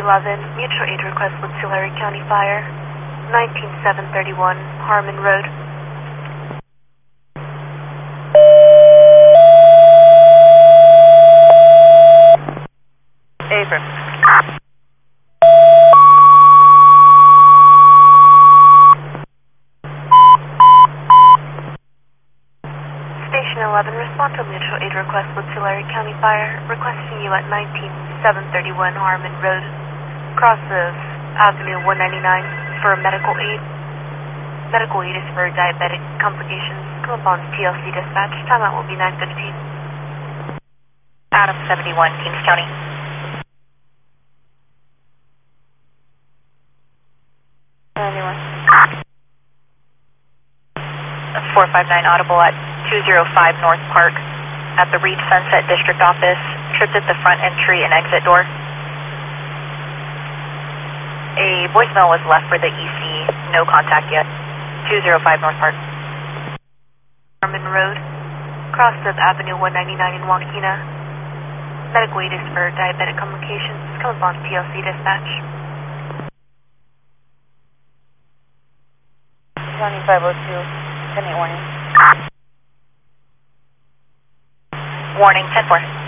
11, mutual aid request with Tulare County Fire, 19731 Harmon Road. Affirm. Station 11, respond to a mutual aid request with Tulare County Fire, requesting you at 19731 Harmon Road, across of Avenue 199 for medical aid. Medical aid is for diabetic complications. Come upon TLC dispatch. Timeout will be 9:15. Adam 71, Kings County. Anyone? 459 audible at 205 North Park at the Reed Sunset District Office. Tripped at the front entry and exit door. A voicemail was left for the EC. No contact yet. 205 North Park. Harmon Road, cross of Avenue 199 in Waukeena. Medical aid is for diabetic complications. Come upon TLC dispatch. County 502, 10-8 warning. Warning, 10-4.